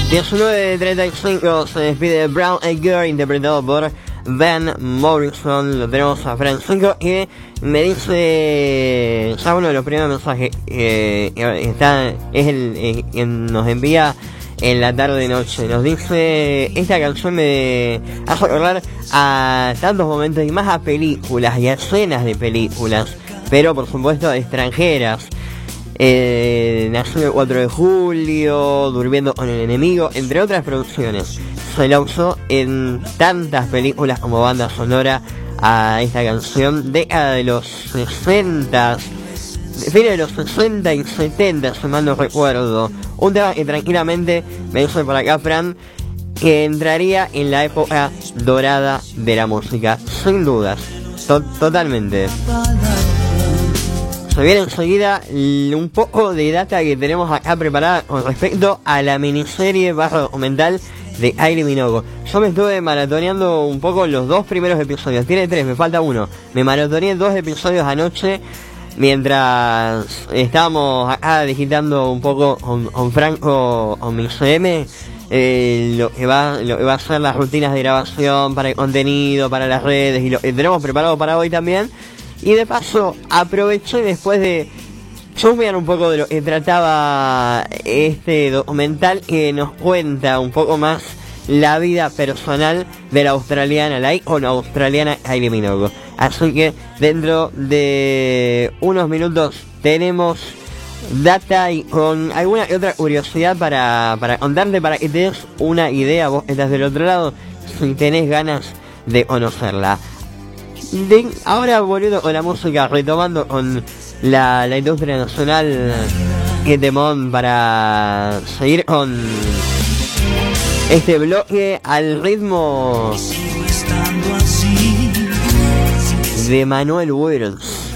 19:35 se despide Brown Eyed Girl, interpretado por Van Morrison. Lo tenemos a Francisco que me dice, ya uno de los primeros mensajes que nos envía en la tarde noche, nos dice: esta canción me hace recordar a tantos momentos y más a películas y a escenas de películas, pero por supuesto extranjeras. Nació el 4 de julio, Durmiendo con el enemigo, entre otras producciones. Se la usó en tantas películas como banda sonora a esta canción, década de los 60, fines de los 60 y 70, si mal no recuerdo. Un tema que tranquilamente, me dice por acá Fran, que entraría en la época dorada de la música, sin dudas, totalmente. Se viene enseguida un poco de data que tenemos acá preparada con respecto a la miniserie barra documental de Kylie Minogue. Yo me estuve maratoneando un poco los 2 primeros episodios. Tiene 3, me falta 1. Me maratoneé 2 episodios anoche mientras estábamos acá digitando un poco con Franco, con mi CM, lo que va a ser las rutinas de grabación para el contenido, para las redes, y lo que tenemos preparado para hoy también. Y de paso aproveché después de chusmear un poco de lo que trataba este documental, que nos cuenta un poco más la vida personal de la australiana, la ícono australiana Kylie Minogue. Así que dentro de unos minutos tenemos data y con alguna que otra curiosidad para contarte, para que te des una idea, vos que estás del otro lado, si tenés ganas de conocerla. Ahora volviendo con la música, retomando con la industria nacional, que temón para seguir con este bloque al ritmo de Manuel Wills.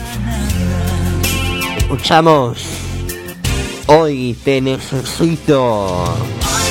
Escuchamos Hoy Te Necesito.